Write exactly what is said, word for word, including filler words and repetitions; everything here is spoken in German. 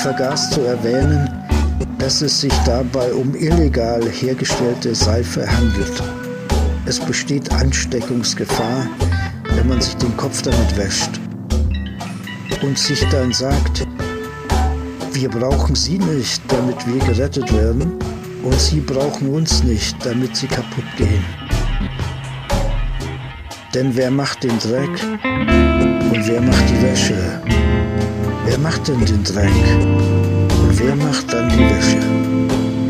vergaß zu erwähnen, dass es sich dabei um illegal hergestellte Seife handelt. Es besteht Ansteckungsgefahr, wenn man sich den Kopf damit wäscht und sich dann sagt, wir brauchen Sie nicht, damit wir gerettet werden, und Sie brauchen uns nicht, damit Sie kaputt gehen. Denn wer macht den Dreck und wer macht die Wäsche? Wer macht denn den Dreck und wer macht dann die Wäsche?